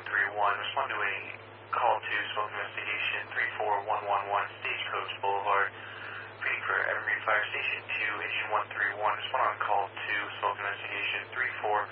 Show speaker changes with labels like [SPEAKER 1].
[SPEAKER 1] 131. Respond to a call to smoke investigation 34111 Stagecoach Boulevard. Reading for Evergreen Fire Station 2, engine 131. Respond on call to smoke investigation